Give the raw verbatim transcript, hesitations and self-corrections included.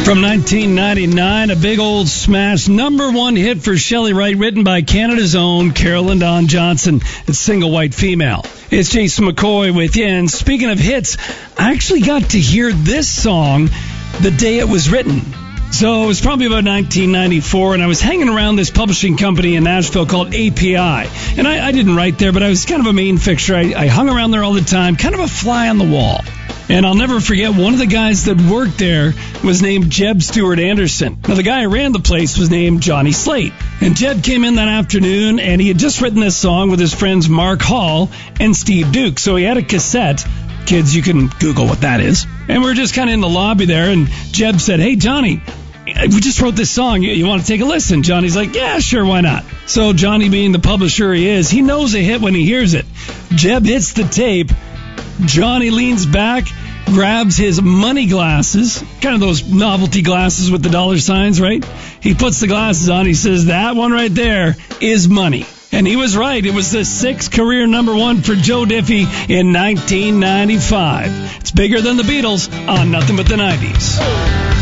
From nineteen ninety-nine, a big old smash, number one hit for Shelley Wright, written by Canada's own Carolyn Dawn Johnson. It's Single White Female. It's Jason McCoy with you, and speaking of hits, I actually got to hear this song the day it was written. So it was probably about nineteen ninety-four, and I was hanging around this publishing company in Nashville called A P I. And I, I didn't write there, but I was kind of a main fixture. I, I hung around there all the time, kind of a fly on the wall. And I'll never forget, one of the guys that worked there was named Jeb Stewart Anderson. Now, the guy who ran the place was named Johnny Slate. And Jeb came in that afternoon, and he had just written this song with his friends Mark Hall and Steve Duke. So he had a cassette. Kids, you can Google what that is. And we were just kind of in the lobby there, and Jeb said, "Hey, Johnny, we just wrote this song. You, you want to take a listen?" Johnny's like, "Yeah, sure, why not?" So Johnny, being the publisher he is, he knows a hit when he hears it. Jeb hits the tape. Johnny leans back, grabs his money glasses, kind of those novelty glasses with the dollar signs, right? He puts the glasses on. He says, "That one right there is money." And he was right. It was the sixth career number one for Joe Diffie in nineteen ninety-five. It's bigger than the Beatles on Nothing But the nineties.